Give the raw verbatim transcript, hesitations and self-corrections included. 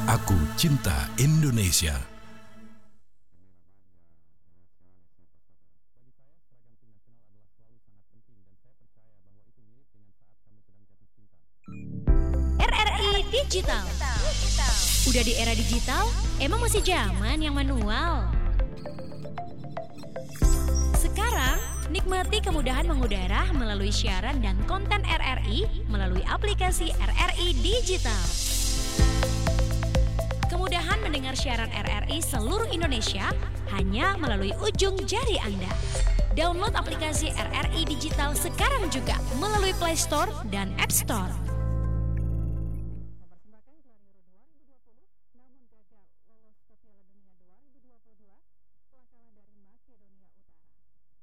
Aku cinta Indonesia. R R I Digital. Udah di era digital, emang masih zaman yang manual? Sekarang, nikmati kemudahan mengudara melalui siaran dan konten R R I melalui aplikasi R R I Digital. Kemudahan mendengar siaran R R I seluruh Indonesia hanya melalui ujung jari Anda. Download aplikasi R R I Digital sekarang juga melalui Play Store dan App Store.